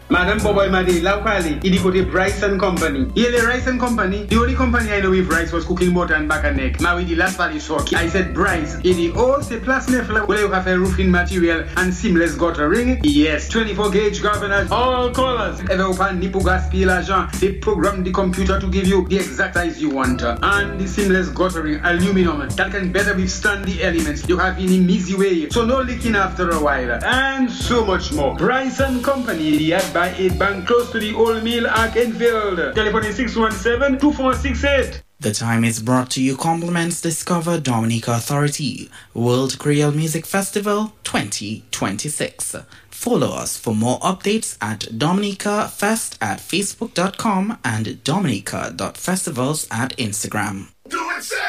Madam Boboy Madi, Laukali, Idi Kote Bryce and Company. Yele Rice and Company, the only company I know with Bryce was cooking butter and back and neck. Now with the last valley short, I said Bryce, Idi all se plus nefla, where you have a roofing material and seamless guttering. Yes, 24 gauge governors, all colors. Ever open Nipu gas peel agent, they program the computer to give you the exact size you want. And the seamless guttering, aluminum, that can better withstand the elements. You have in an easy way, so no leaking after a while. And so much more. Bryce and Company, the ad by 8 bank close to the Old Mill Ark Enfield. Telephone is 617-2468. The time is brought to you compliments Discover Dominica Authority World Creole Music Festival 2026. Follow us for more updates at Dominica Fest at Facebook.com and Dominica.festivals at Instagram.